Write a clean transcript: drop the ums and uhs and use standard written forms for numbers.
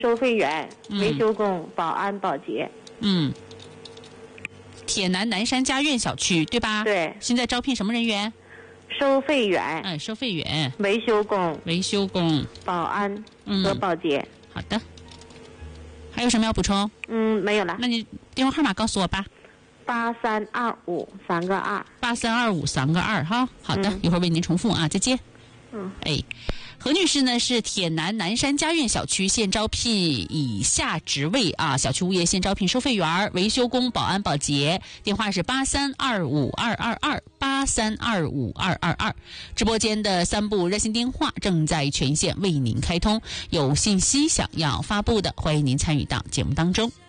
收费员、维修工、保安、保洁。 铁南南山家苑小区对吧？ 对。 现在招聘什么人员？ 收费员。 收费员、 维修工、保安和保洁。 好的。还有什么要补充？ 没有了。 那你电话号码告诉我吧。 8325-3个2。 8325-3个2哈。好的，一会儿为您重复啊，再见。何女士呢是铁南南山家苑小区现招聘以下职位啊，小区物业现招聘收费员、维修工、保安、保洁，电话是8325-222，8325-222。直播间的3部热线电话正在全线为您开通，有信息想要发布的，欢迎您参与到节目当中。